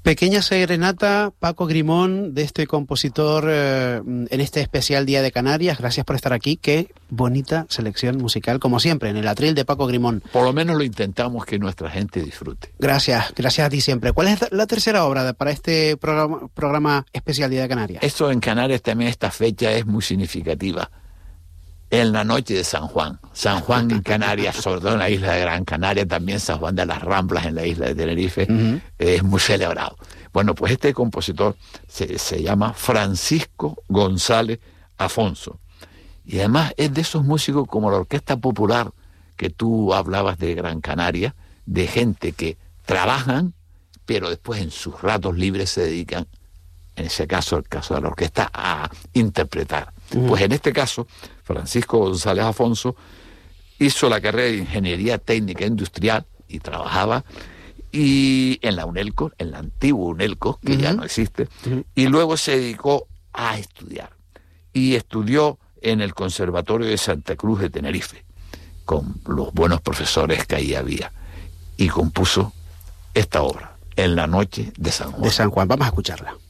Pequeña serenata, Paco Grimón, de este compositor en este especial Día de Canarias. Gracias por estar aquí. Qué bonita selección musical, como siempre, en el atril de Paco Grimón. Por lo menos lo intentamos que nuestra gente disfrute. Gracias a ti siempre. ¿Cuál es la tercera obra para este programa especial Día de Canarias? Esto en Canarias también, esta fecha es muy significativa. En la noche de San Juan. San Juan en Canarias, sobre todo en la isla de Gran Canaria, también San Juan de las Ramblas en la isla de Tenerife, es muy celebrado. Bueno, pues este compositor se llama Francisco González Afonso. Y además es de esos músicos como la Orquesta Popular, que tú hablabas de Gran Canaria, de gente que trabajan, pero después en sus ratos libres se dedican, en ese caso, el caso de la orquesta, a interpretar. Pues en este caso, Francisco González Afonso hizo la carrera de Ingeniería Técnica Industrial y trabajaba en la UNELCO, en la antigua UNELCO, que ya no existe, y luego se dedicó a estudiar. Y estudió en el Conservatorio de Santa Cruz de Tenerife, con los buenos profesores que ahí había, y compuso esta obra, En la noche de San Juan. De San Juan, vamos a escucharla.